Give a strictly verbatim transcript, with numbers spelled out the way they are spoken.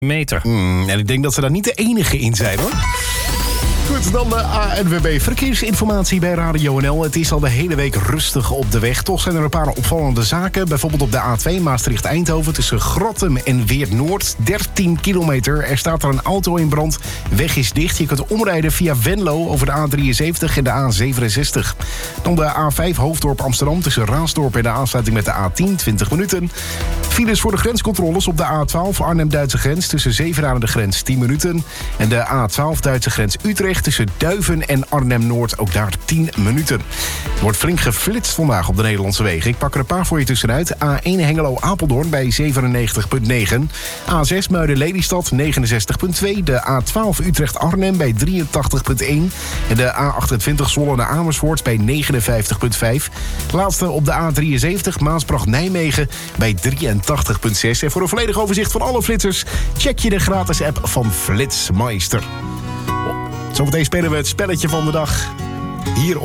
meter. Hmm, en ik denk dat ze daar niet de enige in zijn, hoor. Goed, dan de A N W B Verkeersinformatie bij Radio N L. Het is al de hele week rustig op de weg. Toch zijn er een paar opvallende zaken. Bijvoorbeeld op de A twee Maastricht-Eindhoven tussen Grottem en Weert-Noord. dertien kilometer. Er staat er een auto in brand. Weg is dicht. Je kunt omrijden via Venlo over de A drieënzeventig en de A zevenenzestig. Dan de A vijf Hoofddorp Amsterdam tussen Raasdorp en de aansluiting met de A tien. twintig minuten. Files voor de grenscontroles op de A twaalf Arnhem-Duitse grens tussen Zevenaar en de grens tien minuten. En de A twaalf Duitse grens Utrecht tussen Duiven en Arnhem-Noord, ook daar tien minuten. Er wordt flink geflitst vandaag op de Nederlandse wegen. Ik pak er een paar voor je tussenuit. A één Hengelo-Apeldoorn bij zevenennegentig komma negen. A zes Muiden-Lelystad negenenzestig komma twee. De A twaalf Utrecht-Arnhem bij drieëntachtig komma één. En de A achtentwintig Zwolle-Amersfoort bij negenenvijftig komma vijf. Laatste op de A drieënzeventig Maasbracht-Nijmegen bij drieëntachtig komma zes. En voor een volledig overzicht van alle flitsers check je de gratis app van Flitsmeister. Zometeen spelen we het spelletje van de dag hier